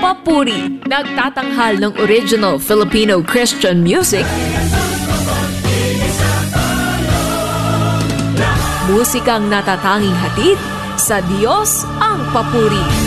Papuri, nagtatanghal ng original Filipino Christian music, musikang natatanging hatid sa Diyos ang papuri.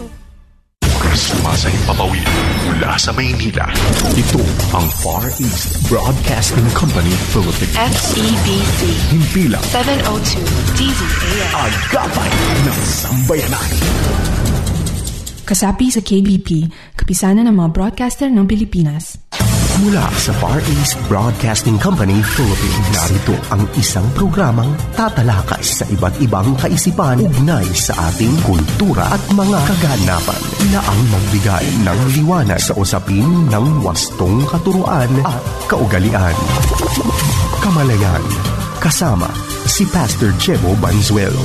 Sa himpapawid mula sa Maynila, ito ang Far East Broadcasting Company Philippines. FEBC. Himpilang 702 DZAS. Agapay ng Sambayanan. Kasapi sa KBP, kapisanan ng mga broadcaster ng Pilipinas. Mula sa Far East Broadcasting Company Philippines, narito ang isang programang tatalakay sa iba't ibang kaisipan ugnay sa ating kultura at mga kaganapan na ang magbigay ng liwanag sa usapin ng wastong katuruan at kaugalian. Kamalayan, kasama si Pastor Chebo Banzuelo.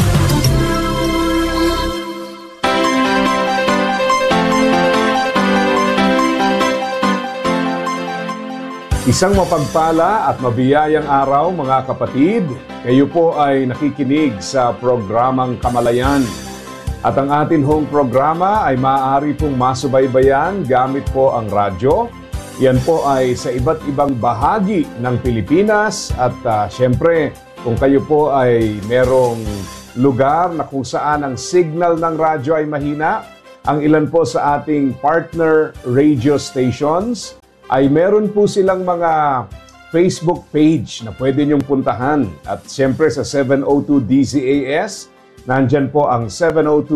Isang mapagpala at mabiyayang araw mga kapatid. Kayo po ay nakikinig sa programang Kamalayan. At ang atin hong programa ay maaari pong masubaybayan gamit po ang radyo. Yan po ay sa iba't ibang bahagi ng Pilipinas. At syempre, kung kayo po ay merong lugar na kung saan ang signal ng radyo ay mahina, ang ilan po sa ating partner radio stations ay meron po silang mga Facebook page na pwede niyong puntahan. At siyempre sa 702 DZAS, nandyan po ang 702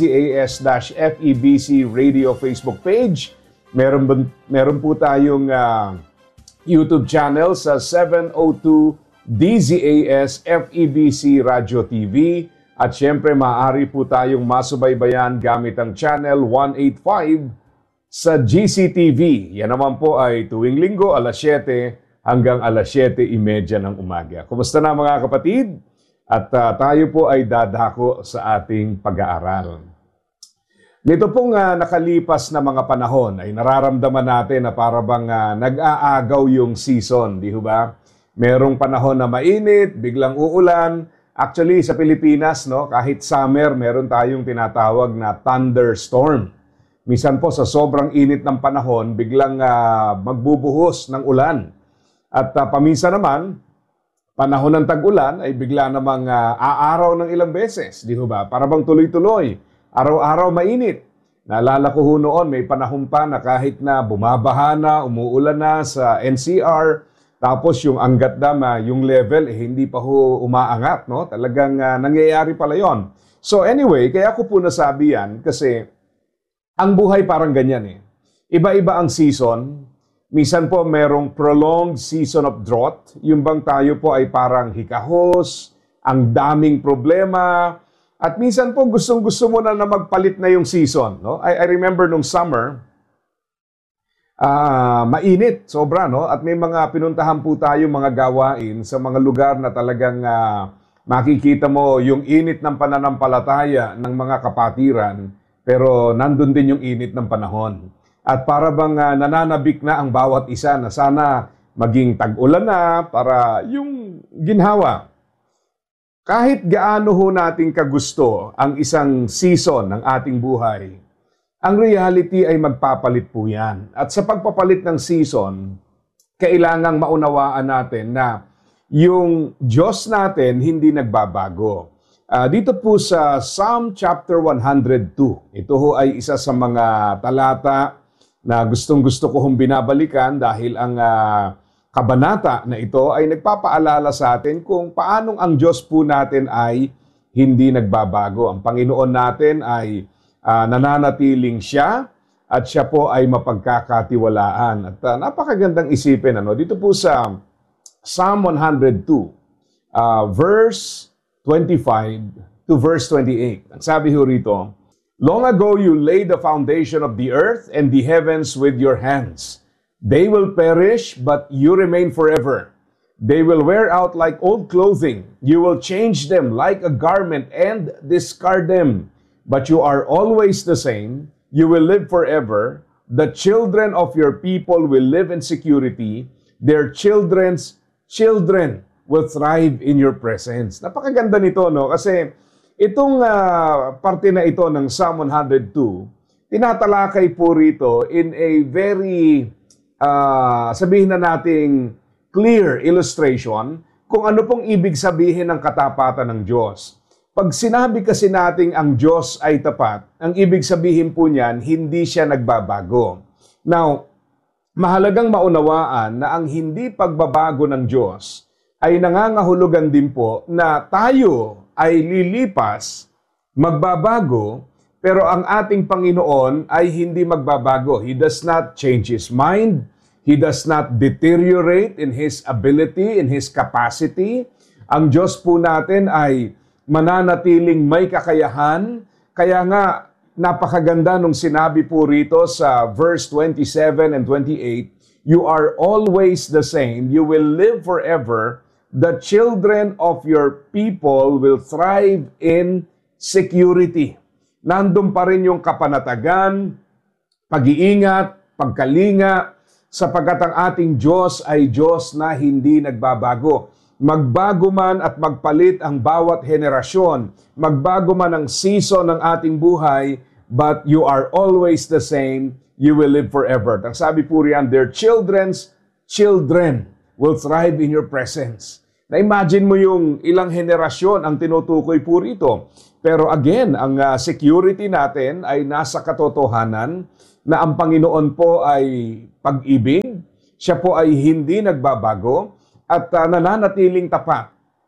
DZAS-FEBC Radio Facebook page. Meron po tayong YouTube channel sa 702 DZAS FEBC Radio TV. At siyempre maaari po tayong masubaybayan gamit ang channel 185 sa GCTV. Yan naman po ay tuwing linggo, alas 7 hanggang alas 7:30 ng umaga. Kumusta na mga kapatid? At tayo po ay dadako sa ating pag-aaral. Nito pong nakalipas na mga panahon ay nararamdaman natin na para bang nag-aagaw yung season, di ba? Merong panahon na mainit, biglang uulan. Actually, sa Pilipinas, no, kahit summer, meron tayong tinatawag na thunderstorm. Minsan po sa sobrang init ng panahon, biglang magbubuhos ng ulan. At paminsan naman, panahon ng tag-ulan ay bigla namang aaraw ng ilang beses. Di ba? Para bang tuloy-tuloy. Araw-araw mainit. Naalala ko ho noon, may panahon pa na kahit na bumabaha na, umuulan na sa NCR, tapos yung Angat Dam, yung level, hindi pa ho umaangat. No? Talagang nangyayari pala yon. So anyway, kaya ko po nasabi yan kasi ang buhay parang ganyan eh. Iba-iba ang season. Minsan po merong prolonged season of drought. Yung bang tayo po ay parang hikahos, ang daming problema. At minsan po gustong-gusto mo na magpalit na yung season. No? I remember nung summer, mainit, sobra. No? At may mga pinuntahan po tayo mga gawain sa mga lugar na talagang makikita mo yung init ng pananampalataya ng mga kapatiran. Pero nandun din yung init ng panahon. At para bang nananabik na ang bawat isa na sana maging tag-ulan na para yung ginhawa. Kahit gaano ho nating kagusto ang isang season ng ating buhay, ang reality ay magpapalit po yan. At sa pagpapalit ng season, kailangang maunawaan natin na yung Diyos natin hindi nagbabago. Dito po sa Psalm chapter 102, ito ho ay isa sa mga talata na gustong-gusto ko hong binabalikan dahil ang kabanata na ito ay nagpapaalala sa atin kung paanong ang Diyos po natin ay hindi nagbabago. Ang Panginoon natin ay nananatiling siya at siya po ay mapagkakatiwalaan. At napakagandang isipin. Dito po sa Psalm 102, verse 25 to verse 28. Ang sabi ho rito, "Long ago you laid the foundation of the earth and the heavens with your hands. They will perish, but you remain forever. They will wear out like old clothing. You will change them like a garment and discard them. But you are always the same. You will live forever. The children of your people will live in security. Their children's children will thrive in your presence." Napakaganda nito, no? Kasi itong parte na ito ng Psalm 102, tinatalakay po rito in a very, sabihin na nating clear illustration kung ano pong ibig sabihin ng katapatan ng Diyos. Pag sinabi kasi nating ang Diyos ay tapat, ang ibig sabihin po niyan, hindi siya nagbabago. Now, mahalagang maunawaan na ang hindi pagbabago ng Diyos ay nangangahulugan din po na tayo ay lilipas, magbabago, pero ang ating Panginoon ay hindi magbabago. He does not change His mind. He does not deteriorate in His ability, in His capacity. Ang Diyos po natin ay mananatiling may kakayahan. Kaya nga, napakaganda nung sinabi po rito sa verse 27 and 28, "You are always the same. You will live forever. The children of your people will thrive in security." Nandun pa rin yung kapanatagan, pag-iingat, pagkalinga, sapagkat ang ating Diyos ay Diyos na hindi nagbabago. Magbago man at magpalit ang bawat henerasyon, magbago man ang season ng ating buhay, but you are always the same, you will live forever. Ang sabi po riyan, their children's children will thrive in your presence. Na-imagine mo yung ilang henerasyon ang tinutukoy po rito. Pero again, ang security natin ay nasa katotohanan na ang Panginoon po ay pag-ibig, siya po ay hindi nagbabago, at nananatiling tapat.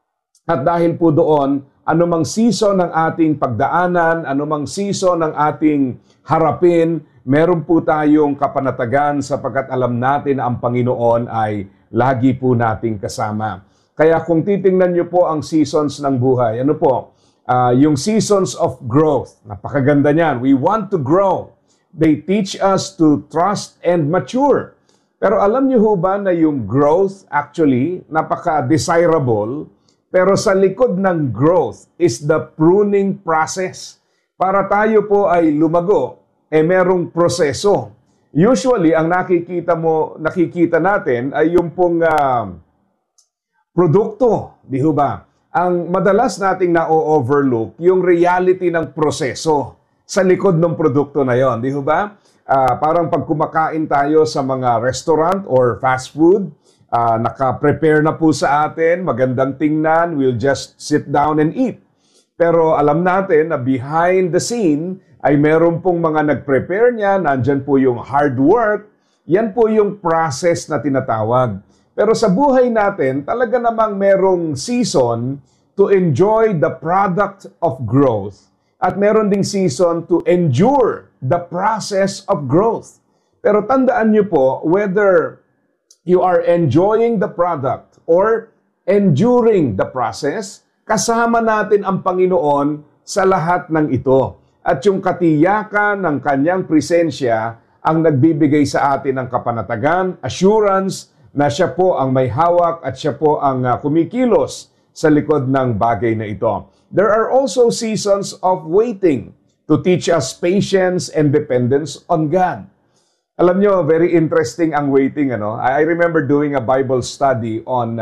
At dahil po doon, anumang season ng ating pagdaanan, anumang season ng ating harapin, meron po tayong kapanatagan sapagkat alam natin na ang Panginoon ay lagi po nating kasama. Kaya kung titingnan niyo po ang seasons ng buhay, ano po? Yung seasons of growth, napakaganda niyan. We want to grow. They teach us to trust and mature. Pero alam niyo ho ba na yung growth actually napaka-desirable, pero sa likod ng growth is the pruning process. Para tayo po ay lumago, merong proseso. Usually, ang nakikita natin ay yung pong produkto, di ho ba? Ang madalas nating na-overlook, yung reality ng proseso sa likod ng produkto na yon, di ho ba? Parang pag kumakain tayo sa mga restaurant or fast food, naka-prepare na po sa atin, magandang tingnan, we'll just sit down and eat. Pero alam natin na behind the scene ay meron pong mga nag-prepare niya, nandyan po yung hard work, yan po yung process na tinatawag. Pero sa buhay natin, talaga namang merong season to enjoy the product of growth. At meron ding season to endure the process of growth. Pero tandaan niyo po, whether you are enjoying the product or enduring the process, kasama natin ang Panginoon sa lahat ng ito. At yung katiyakan ng kanyang presensya ang nagbibigay sa atin ng kapanatagan, assurance na siya po ang may hawak at siya po ang kumikilos sa likod ng bagay na ito. There are also seasons of waiting to teach us patience and dependence on God. Alam nyo, very interesting ang waiting. I remember doing a Bible study on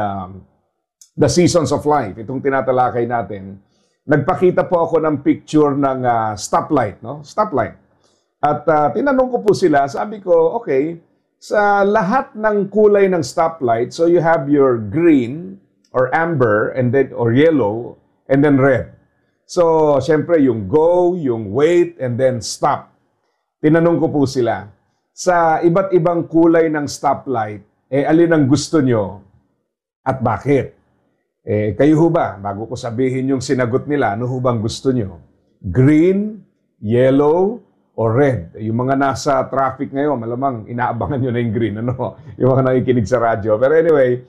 the seasons of life. Itong tinatalakay natin. Nagpakita po ako ng picture ng stoplight. Stoplight. At tinanong ko po sila, sabi ko, okay, sa lahat ng kulay ng stoplight, so you have your green or amber and then or yellow and then red. So, syempre yung go, yung wait and then stop. Tinanong ko po sila, sa iba't ibang kulay ng stoplight, alin ang gusto nyo at bakit? Kayo ho ba, bago ko sabihin yung sinagot nila, ano ho bang gusto nyo? Green, yellow, or red? Yung mga nasa traffic ngayon, malamang inaabangan nyo na yung green, yung mga nakikinig sa radyo. Pero anyway,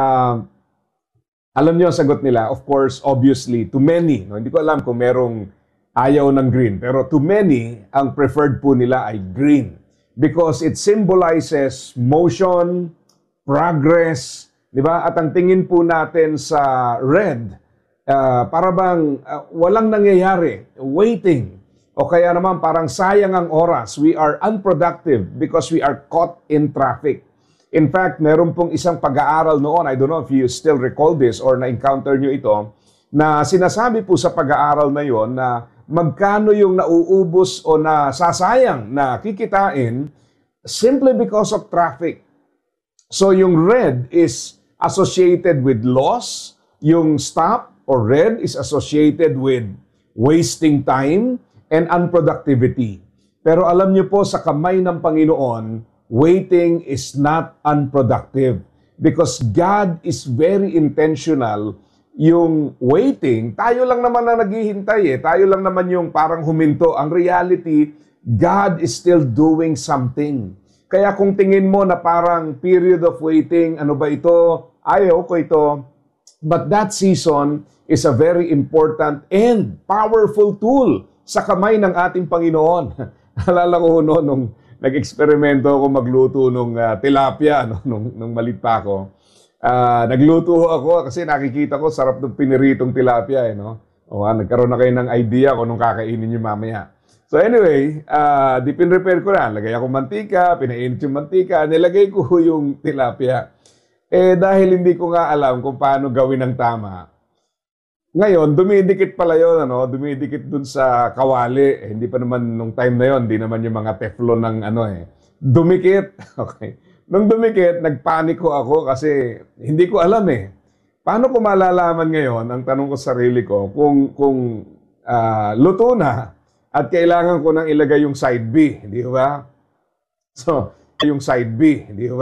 alam nyo ang sagot nila, of course, obviously, to many. Hindi ko alam kung merong ayaw ng green. Pero to many, ang preferred po nila ay green. Because it symbolizes motion, progress, di ba? At ang tingin po natin sa red, para bang walang nangyayari, waiting. O kaya naman parang sayang ang oras. We are unproductive because we are caught in traffic. In fact, meron pong isang pag-aaral noon, I don't know if you still recall this or na-encounter nyo ito, na sinasabi po sa pag-aaral na yon na magkano yung nauubos o nasasayang na kikitain simply because of traffic. So yung red is associated with loss, yung stop or red is associated with wasting time and unproductivity. Pero alam niyo po, sa kamay ng Panginoon, waiting is not unproductive because God is very intentional. Yung waiting, tayo lang naman na naghihintay tayo lang naman yung parang huminto. Ang reality, God is still doing something. Kaya kung tingin mo na parang period of waiting, ano ba ito? Ayaw ko ito. But that season is a very important and powerful tool sa kamay ng ating Panginoon. Alala ko noon nung nag-eksperimento ako magluto nung tilapia nung malit pa ako. Nagluto ako kasi nakikita ko sarap ng piniritong tilapia nagkaroon na kayo ng idea kung nung kakainin niyo mamaya. So anyway, pinrepare ko na. Lagay ako mantika, pinainit yung mantika, nilagay ko yung tilapia. Dahil hindi ko nga alam kung paano gawin ng tama. Ngayon, dumidikit pala yun, dumidikit dun sa kawali. Hindi pa naman nung time na yon, hindi naman yung mga teflon ng Dumikit. Okay. Nung dumikit, nagpaniko ako kasi hindi ko alam Paano ko malalaman ngayon, ang tanong ko sa sarili ko, kung luto na at kailangan ko nang ilagay yung side B, di ba? So, yung side B, di ba?